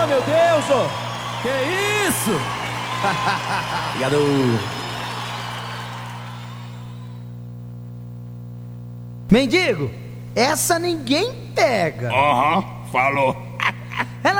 Oh, meu Deus, oh. Que isso? Obrigado. Mendigo, essa ninguém pega. Aham, falou. Ela